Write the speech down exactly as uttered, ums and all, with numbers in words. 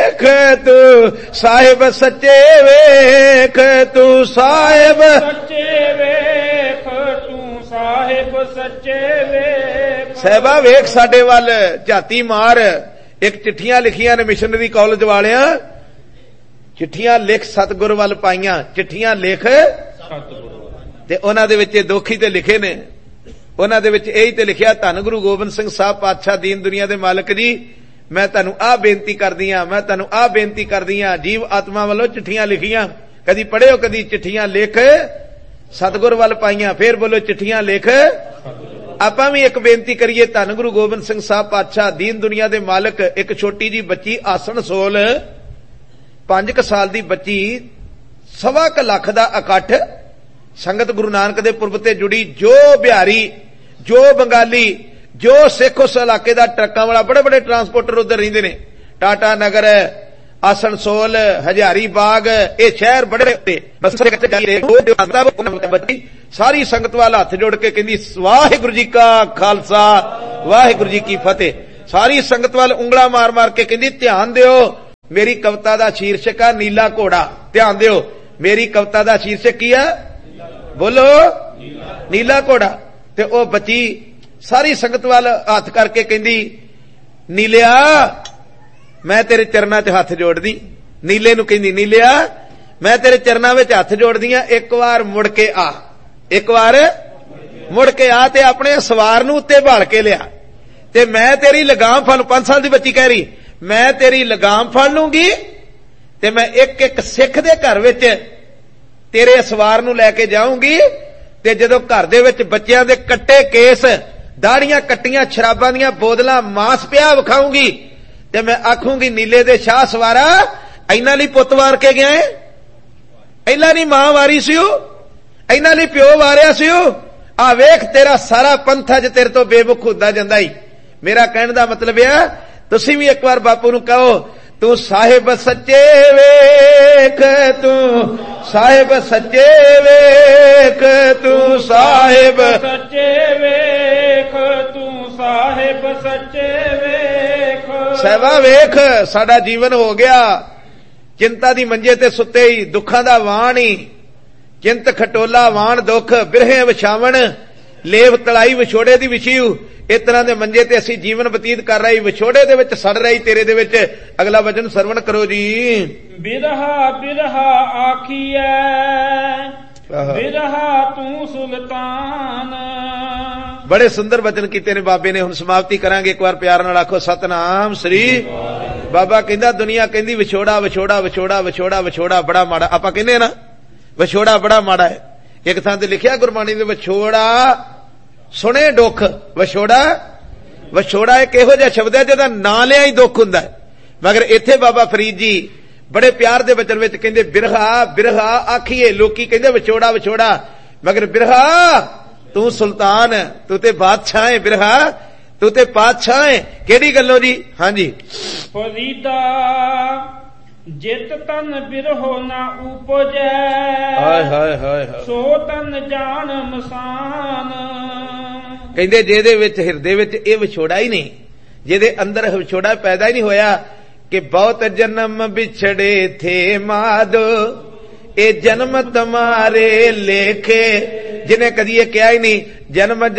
वेख तू साहिब सच्चे वेख तू साहिब सच्चे वेख तू साहिब सच्चे वेख। साहिबा वेख साडे वल झाती मार। एक चिट्ठियां लिखियां ने मिशनरी कॉलेज वालियां, चिट्ठियां लिख सतगुर वल पाईयां, चिट्ठियां लिख ते उन्हां दे विच दोखी ते लिखे ने, उन्हां दे विच यही ते लिखिया धन गुरु गोबिंद सिंह साहब पातशाह दीन दुनिया दे मालक जी, मैं तुहानू आ बेनती करदी हां, मैं तुहानू आ बेनती करदी हां। जीव आत्मा वालों चिट्ठियां लिखियां, कदी पढ़ियो कदी चिट्ठियां लिख सतगुर वल पाईयां, फिर बोलो चिट्ठियां लिख। आपां भी एक बेनती करिए धन गुरु गोबिंद सिंह साहब पातशाह दीन दुनिया दे मालक। एक छोटी जी बच्ची आसन सोल पांच क साल दी बच्ची, सवा क लख दा इकट्ठ संगत गुरु नानक दे पुरब ते जुड़ी, जो बिहारी जो बंगाली जो सिख उस इलाके दा ट्रकां वाला, बड़े बड़े ट्रांसपोर्टर उधर रहिंदे ने, टाटा नगर आसनसोल हजारी बाग, ये शहर बड़े बच्ची सारी संगत वाल हाथ जोड़ के कहंदी वाहिगुरू जी का खालसा वाहिगुरू जी की फतेह। सारी संगत वाल उंगला मार मार के कहंदी ध्यान दिओ, मेरी कविता दा शीर्षक है नीला घोड़ा, ध्यान दिओ मेरी कविता दा शीर्षक की है, बोलो नीला घोड़ा। ते ओ बच्ची सारी संगत वाल हाथ करके कहंदी नीलिया मैं तेरे चरना च हाथ जोड़ दी, नीले नू कहंदी नीलिया मैं तेरे चरना विच हाथ जोड़ दी, एक बार मुड़ के आ, एक बार मुड़ के आ ते अपने सवार नू उत्ते भाल के लिया, ते मैं तेरी लगाम फड़, पांच साल दी बच्ची कह रही मैं तेरी लगाम फड़ लूंगी ते मैं एक एक सिख दे घर विच तेरे सवार नू लैके जाऊंगी, ते जदों घर दे विच बच्चियां दे कट्टे केस, दाड़ियां कट्टियां, शराबां दियां बोतलां, मांस पिया विखाऊंगी, ते मैं आखूंगी नीले दे शाह सवारा इन्हां लई पुत्त वार के गया है, इन्हां दी मां वारी सी, इन्हां लई प्यो वारिया सी, आ वेख तेरा सारा पंथ अज तेरे तो बेमुख हुंदा जांदा ही। मेरा कहण दा मतलब है तुसीं भी एक बार बापू नू कहो तू साहिब सच्चे वेख तू साहिब सच्चे वेख तू साहिब सच्चे वेख तू साहिब सच्चे वेख। साहिबा वेख साडा जीवन हो गया चिंता दी मंजे ते सुते ही, दुखां दा वाण ही, चिंत खटोला वाण दुख, बिरहे विछावण लेव तलाई विछोड़े दी विछीऊ, इस तरह के मंजे ते असीं जीवन बतीत कर रहे, विछोड़े दे विच सड़ रही, तेरे दे विच। अगला वचन सरवण करो जी। बिरहा बिरहा आखिए बिरहा तू सुल्तान। बड़े सुंदर वचन कीते ने बाबे ने, हुण समाप्ति करांगे, एक बार प्यार नाल आखो सतनाम श्री। बाबा कहंदा दुनिया कहंदी विछोड़ा विछोड़ा विछोड़ा विछोड़ा विछोड़ा बड़ा माड़ा, आपां कहंदे ना विछोड़ा बड़ा माड़ा है। एक थां ते लिखिया गुरबाणी दे विछोड़ा सुने दुख, विछोड़ा विछोड़ा एक इहो जिहा शब्द है जिहदा नां लिया ही दुख हुंदा है, मगर इत्थे बाबा फरीद जी बड़े प्यार दे वचन विच कहंदे बिरहा बिरहा आखिए। लोकी कहंदे विछोड़ा विछोड़ा, मगर बिरहा तू सुल्तान, तू ते बादशाह है, बिरहा तू ते बादशाह है। केड़ी गल्लों जी? हां जी। फरीदा जित तन बिरहो ना उपजै, हाय हाय हाय सो तन जान मसान। कहंदे जेदे विच हिरदे विच इह विछोड़ा ही नहीं, जेदे अंदर विछोड़ा पैदा ही नहीं होया कि बहुत जन्म बिछड़े थे मादो ए जन्म तुम्हारे लेखे, जिन्हें कदी ये कहा ही नहीं जन्म